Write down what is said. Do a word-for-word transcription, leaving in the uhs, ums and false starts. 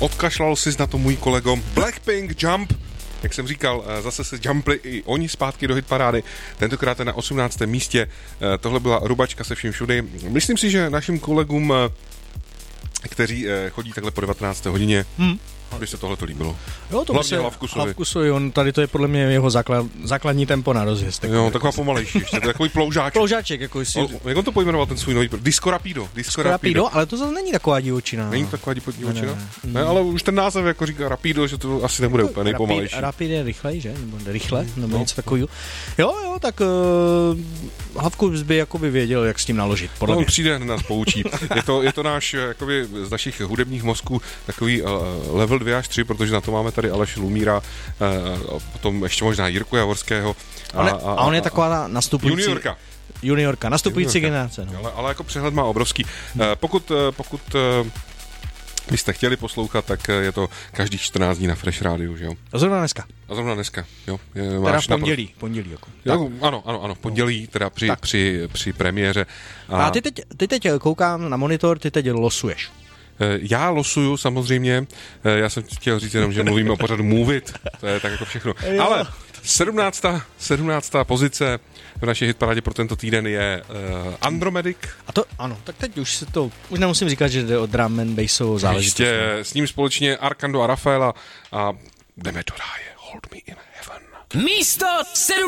odkašlal si na to můj kolego. Blackpink Jump, jak jsem říkal, zase se jumpli i oni zpátky do hitparády. Tentokrát je na osmnáctém místě. Tohle byla rubačka se vším všudy. Myslím si, že našim kolegům, kteří chodí takhle po devatenácté hodině, hmm. by se tohle to líbilo. Jo, to hlavně se, Hlavkusovi. Hlavkusovi, on tady to je podle mě jeho základ, základní tempo na rozjezd. Jo, taková pomalejší ještě, to je takový ploužáček. Ploužáček, jako si... O, jak on to pojmenoval, ten svůj nový, Disco Rapido. Disco Rapido, ale to zase není taková divočina. Není to taková divočina? Ne, ne, ne, ale už ten název jako říká Rapido, že to asi nebude úplně nejpomalejší. Rapid je rychlej, že? Nebo rychle, nebo no. něco takového. Jo, jo, tak uh, Hlavkus by jakoby věděl, jak s tím naložit. Podle no, mě. On přijde, nás poučí. Je to, je to náš, jakoby, z našich hudebních mozků takový uh, level dva až tři, protože na to máme tady Aleše Lumíra, uh, potom ještě možná Jirku Javorského. A, on je, a, a on je taková nastupující... Juniorka. Juniorka, nastupující Juniorka. generace. No. Ale, ale jako přehled má obrovský. Uh, pokud pokud uh, byste chtěli poslouchat, tak je to každých čtrnáct dní na Fresh Rádiu, že jo? A zrovna dneska. A zrovna dneska, jo. Je, teda v pondělí, napr- pondělí jako. Jo, ano, ano, ano, pondělí, teda při, při, při premiéře. A, a ty, teď, ty teď koukám na monitor, ty teď losuješ. Já losuju samozřejmě, já jsem chtěl říct jenom, že mluvíme o pořadu Move It, to je tak jako všechno. Ale sedmnáctá pozice v naší hitparádě pro tento týden je uh, Andromedic. A to, ano, tak teď už se to, už nemusím říkat, že jde o drum and bassovou záležitost. Ještě s ním společně Arkando a Rafaela a jdeme do ráje, Hold Me in Heaven. Místo sedm.